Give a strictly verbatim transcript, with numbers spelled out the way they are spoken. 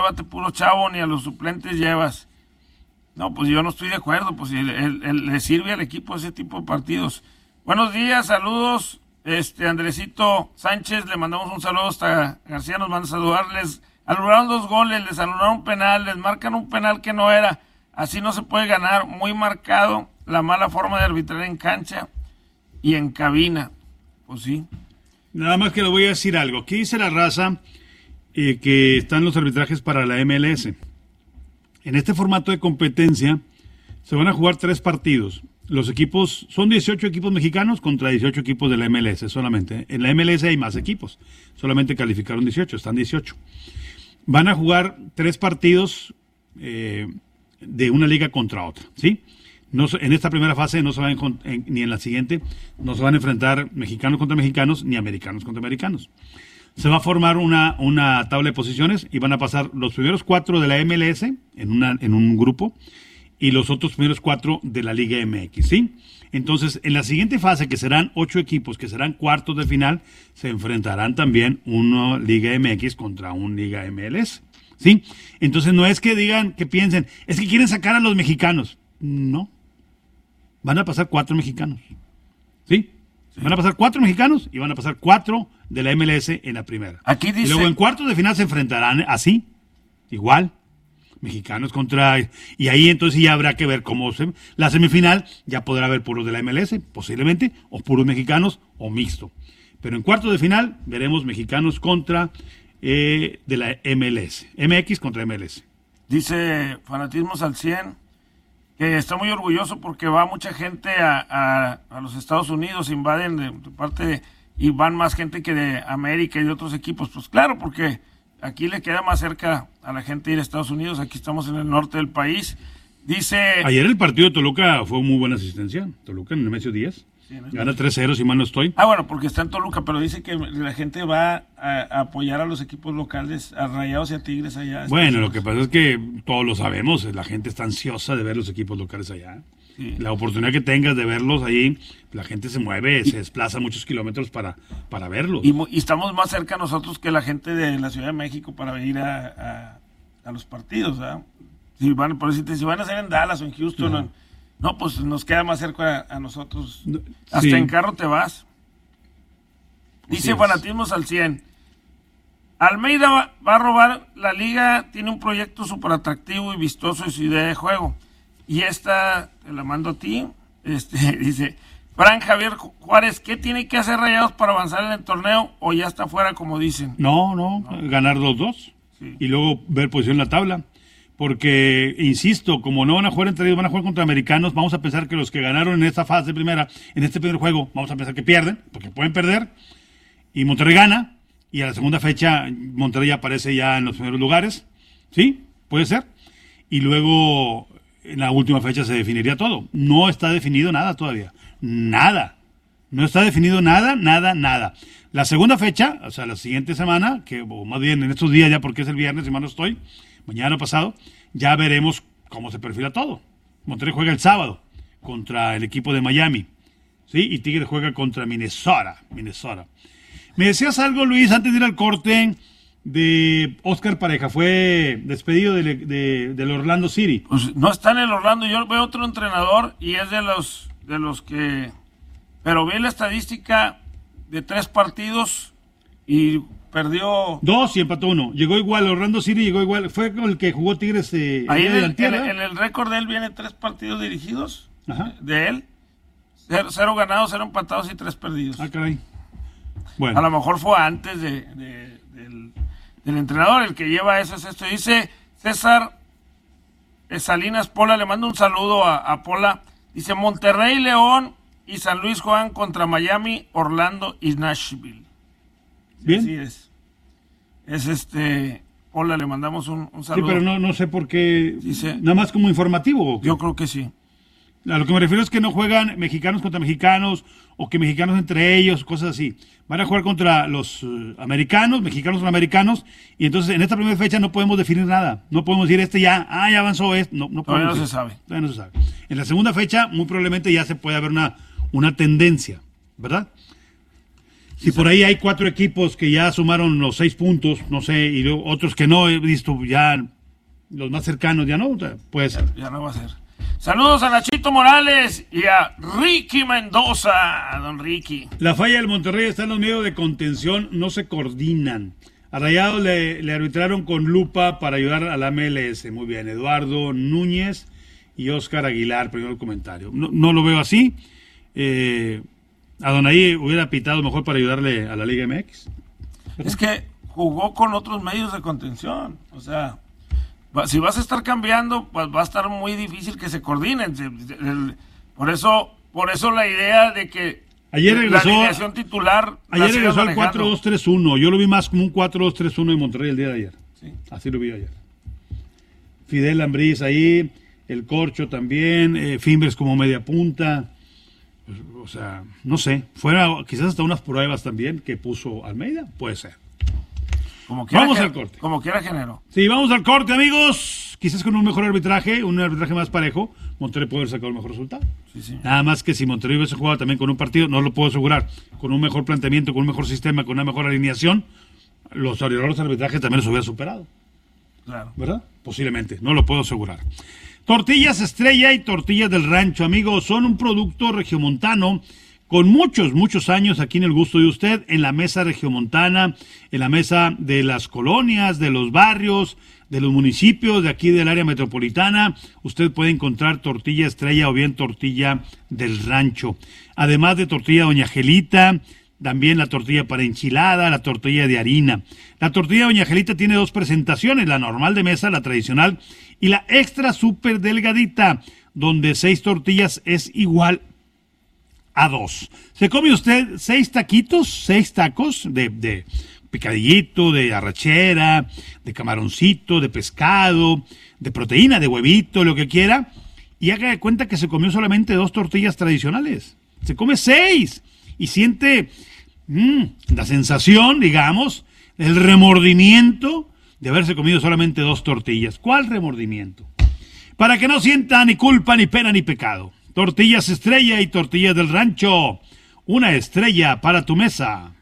llévate puro chavo, ni a los suplentes llevas. No, pues yo no estoy de acuerdo, pues el, el, el, le sirve al equipo ese tipo de partidos. Buenos días, saludos, este Andresito Sánchez, le mandamos un saludo hasta García, nos van a saludarles. Anularon dos goles, les anularon un penal, les marcan un penal que no era, así no se puede ganar, muy marcado la mala forma de arbitrar en cancha y en cabina, pues sí. Nada más que le voy a decir algo, aquí dice la raza eh, que están los arbitrajes para la M L S. En este formato de competencia se van a jugar tres partidos. Los equipos, son dieciocho equipos mexicanos contra dieciocho equipos de la M L S solamente. En la M L S hay más equipos, solamente calificaron dieciocho, están dieciocho. Van a jugar tres partidos eh, de una liga contra otra, ¿sí? No, en esta primera fase no se van en, ni en la siguiente, no se van a enfrentar mexicanos contra mexicanos ni americanos contra americanos. Se va a formar una, una tabla de posiciones y van a pasar los primeros cuatro de la M L S en, una, en un grupo y los otros primeros cuatro de la Liga M X, ¿sí? Entonces, en la siguiente fase, que serán ocho equipos, que serán cuartos de final, se enfrentarán también una Liga M X contra un Liga M L S, ¿sí? Entonces, no es que digan, que piensen, es que quieren sacar a los mexicanos. No. Van a pasar cuatro mexicanos, ¿sí? Sí. Van a pasar cuatro mexicanos y van a pasar cuatro de la M L S en la primera. Aquí dice... Y luego en cuartos de final se enfrentarán así, igual. Mexicanos contra... Y ahí entonces ya habrá que ver cómo se... La semifinal ya podrá haber puros de la M L S, posiblemente, o puros mexicanos, o mixto. Pero en cuartos de final veremos mexicanos contra eh, de la M L S. M X contra M L S. Dice Fanatismos al cien, que está muy orgulloso porque va mucha gente a, a, a los Estados Unidos, invaden de, de parte de... Y van más gente que de América y de otros equipos. Pues claro, porque... Aquí le queda más cerca a la gente ir a Estados Unidos, aquí estamos en el norte del país. Dice... Ayer el partido de Toluca fue muy buena asistencia, Toluca en Nemesio Díaz. Sí, ¿no? Gana tres cero, si mal no estoy. Ah, bueno, porque está en Toluca, pero dice que la gente va a, a apoyar a los equipos locales, a Rayados y a Tigres allá. Bueno, lo que pasa es que todos lo sabemos, la gente está ansiosa de ver los equipos locales allá. Sí. La oportunidad que tengas de verlos ahí, la gente se mueve, se desplaza muchos kilómetros para, para verlos. Y, y estamos más cerca nosotros que la gente de la Ciudad de México para ir a, a, a los partidos, ¿verdad? Si van, por decirte, si van a ser en Dallas o en Houston, no, no pues nos queda más cerca a, a nosotros. No, hasta sí. En carro te vas. Dice Fanatismos al cien. Almeida va, va a robar la liga, tiene un proyecto súper atractivo y vistoso en su idea de juego. Y esta, te la mando a ti, este, dice, Fran Javier Juárez, ¿qué tiene que hacer Rayados para avanzar en el torneo o ya está fuera como dicen? No, no, no. ganar los dos sí. Y luego ver posición en la tabla. Porque, insisto, como no van a jugar entre ellos, van a jugar contra americanos, vamos a pensar que los que ganaron en esta fase primera, en este primer juego, vamos a pensar que pierden, porque pueden perder, y Monterrey gana, y a la segunda fecha Monterrey aparece ya en los primeros lugares, ¿sí? Puede ser. Y luego... en la última fecha se definiría todo. No está definido nada todavía. Nada. No está definido nada, nada, nada. La segunda fecha, o sea, la siguiente semana, que o más bien en estos días ya porque es el viernes, si mal no estoy, mañana pasado, ya veremos cómo se perfila todo. Monterrey juega el sábado contra el equipo de Miami, ¿sí? Y Tigres juega contra Minnesota. Minnesota. ¿Me decías algo, Luis, antes de ir al corte? De Oscar Pareja, fue despedido de, de, del Orlando City. Pues no está en el Orlando, yo veo otro entrenador y es de los de los que, pero vi la estadística de tres partidos y perdió dos y empató uno. Llegó igual, Orlando City llegó igual, fue con el que jugó Tigres. Eh, Ahí en el, en, en el récord de él viene tres partidos dirigidos. Ajá. De él, cero, cero ganados, cero empatados y tres perdidos. Ah, caray. Bueno. A lo mejor fue antes de, de del el entrenador, el que lleva eso es esto. Dice César Salinas Pola, le mando un saludo a, a Pola. Dice Monterrey, León y San Luis juegan contra Miami, Orlando y Nashville. Bien. Así es. Es este, Pola, le mandamos un, un saludo. Sí, pero no, no sé por qué. Dice, nada más como informativo. ¿O qué? Yo creo que sí. A lo que me refiero es que no juegan mexicanos contra mexicanos o que mexicanos entre ellos, cosas así. Van a jugar contra los uh, americanos, mexicanos contra americanos, y entonces en esta primera fecha no podemos definir nada. No podemos decir este ya, ah, ya avanzó este. No, no Todavía no decir. se sabe. Todavía no se sabe. En la segunda fecha, muy probablemente ya se puede haber una, una tendencia, ¿verdad? Si por ahí hay cuatro equipos que ya sumaron los seis puntos, no sé, y luego otros que no he visto ya, los más cercanos ya no, puede ser. Ya, ya no va a ser. Saludos a Nachito Morales y a Ricky Mendoza, a don Ricky. La falla del Monterrey está en los medios de contención, no se coordinan. A Rayados le, le arbitraron con lupa para ayudar a la M L S. Muy bien, Eduardo Núñez y Oscar Aguilar, primero el comentario. No, no lo veo así. Eh, a Donaí hubiera pitado mejor para ayudarle a la Liga M X. Es que jugó con otros medios de contención. O sea, si vas a estar cambiando, pues va a estar muy difícil que se coordinen. Por eso, por eso la idea de que ayer regresó, la alineación titular. Ayer regresó al cuatro dos tres uno. Yo lo vi más como un cuatro dos tres uno de Monterrey el día de ayer. Sí. Así lo vi ayer. Fidel Ambriz ahí, el Corcho también, eh, Fimbres como media punta. Pues, o sea, no sé. Fuera quizás hasta unas pruebas también que puso Almeida. Puede ser. Como quiera, vamos que, al corte. Como quiera género. Sí, vamos al corte, amigos. Quizás con un mejor arbitraje, un arbitraje más parejo, Monterrey puede haber sacado el mejor resultado. Sí, sí. Nada más que si Monterrey hubiese jugado también con un partido, no lo puedo asegurar, con un mejor planteamiento, con un mejor sistema, con una mejor alineación, los errores de arbitraje también los hubiera superado. Claro. ¿Verdad? Posiblemente, no lo puedo asegurar. Tortillas Estrella y Tortillas del Rancho, amigos, son un producto regiomontano con muchos, muchos años aquí en el gusto de usted, en la mesa regiomontana, en la mesa de las colonias, de los barrios, de los municipios de aquí del área metropolitana. Usted puede encontrar tortilla Estrella o bien tortilla del Rancho. Además de tortilla Doña Angelita, también la tortilla para enchilada, la tortilla de harina. La tortilla Doña Angelita tiene dos presentaciones, la normal de mesa, la tradicional, y la extra súper delgadita, donde seis tortillas es igual a dos. Se come usted seis taquitos, seis tacos de, de picadillito, de arrachera, de camaroncito, de pescado, de proteína, de huevito, lo que quiera, y haga de cuenta que se comió solamente dos tortillas tradicionales. Se come seis y siente mmm, la sensación, digamos, el remordimiento de haberse comido solamente dos tortillas. ¿Cuál remordimiento? Para que no sienta ni culpa, ni pena, ni pecado. Tortillas Estrella y Tortillas del Rancho. Una estrella para tu mesa.